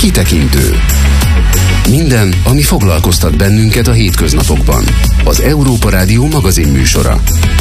Kitekintő. Minden, ami foglalkoztat bennünket a hétköznapokban. Az Európa Rádió magazin műsora.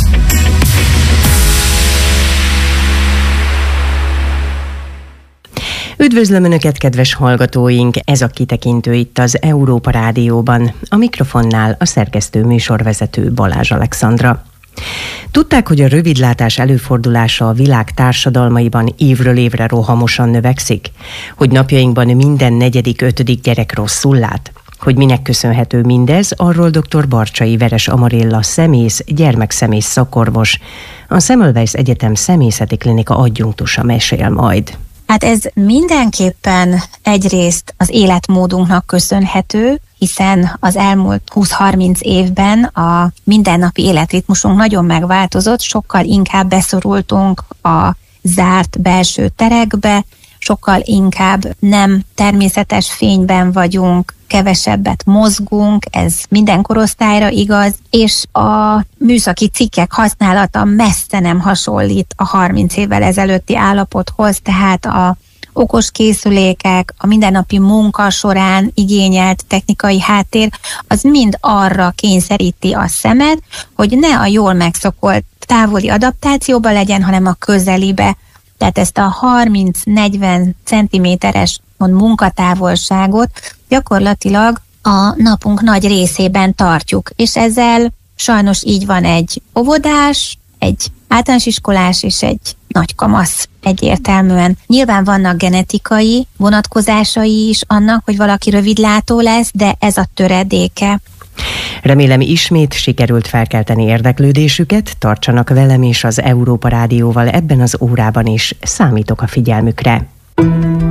Üdvözlöm Önöket, kedves hallgatóink! Ez a Kitekintő itt az Európa Rádióban. A mikrofonnál a szerkesztő műsorvezető Balázs Alexandra. Tudták, hogy a rövidlátás előfordulása a világ társadalmaiban évről évre rohamosan növekszik? Hogy napjainkban minden negyedik, ötödik gyerek rosszul lát? Hogy minek köszönhető mindez, arról dr. Barcsay Veres Amarilla szemész, gyermekszemész szakorvos, a Semmelweis Egyetem Szemészeti Klinika adjunktusa mesél majd. Hát ez mindenképpen egyrészt az életmódunknak köszönhető, hiszen az elmúlt 20-30 évben a mindennapi életritmusunk nagyon megváltozott, sokkal inkább beszorultunk a zárt belső terekbe, sokkal inkább nem természetes fényben vagyunk, kevesebbet mozgunk, ez minden korosztályra igaz, és a műszaki cikkek használata messze nem hasonlít a 30 évvel ezelőtti állapothoz, tehát a okos készülékek, a mindennapi munka során igényelt technikai háttér, az mind arra kényszeríti a szemed, hogy ne a jól megszokott távoli adaptációba legyen, hanem a közelibe. Tehát ezt a 30-40 centiméteres munkatávolságot gyakorlatilag a napunk nagy részében tartjuk, és ezzel sajnos így van egy óvodás, egy általános iskolás és egy nagykamasz egyértelműen. Nyilván vannak genetikai vonatkozásai is annak, hogy valaki rövidlátó lesz, de ez a töredéke. Remélem ismét sikerült felkelteni érdeklődésüket, tartsanak velem és az Európa Rádióval ebben az órában is, számítok a figyelmükre.